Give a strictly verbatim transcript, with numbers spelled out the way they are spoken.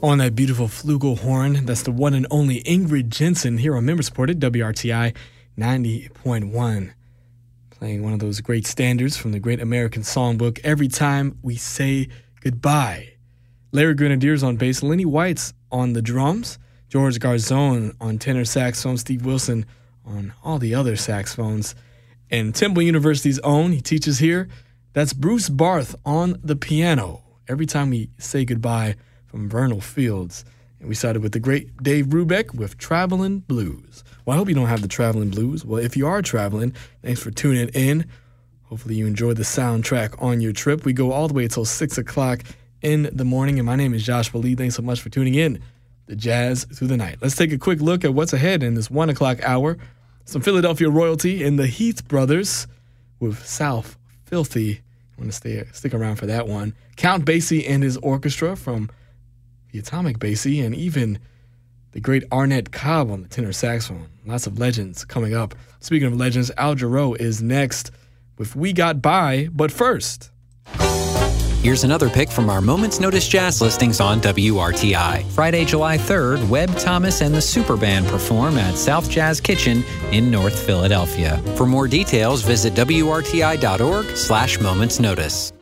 On that beautiful flugelhorn, that's the one and only Ingrid Jensen here on member-supported W R T I ninety point one. Playing one of those great standards from the Great American Songbook, Every Time We Say Goodbye. Larry Grenadier's on bass, Lenny White's on the drums, George Garzone on tenor saxophone, Steve Wilson on all the other saxophones, and Temple University's own, he teaches here, that's Bruce Barth on the piano. Every Time We Say Goodbye from Vernal Fields. And we started with the great Dave Brubeck with Travelin' Blues. Well, I hope you don't have the traveling blues. Well, if you are traveling, thanks for tuning in. Hopefully you enjoyed the soundtrack on your trip. We go all the way until six o'clock in the morning, and my name is Joshua Lee. Thanks so much for tuning in to Jazz Through the Night. Let's take a quick look at what's ahead in this one o'clock hour. Some Philadelphia royalty in the Heath Brothers with South Filthy. I want to stay stick around for that one. Count Basie and his orchestra from the Atomic Basie, and even the great Arnett Cobb on the tenor saxophone. Lots of legends coming up. Speaking of legends, Al Jarreau is next with We Got By, but first. Here's another pick from our Moments Notice Jazz listings on W R T I. Friday, July third, Webb Thomas and the Super Band perform at South Jazz Kitchen in North Philadelphia. For more details, visit W R T I dot org slash Moments Notice.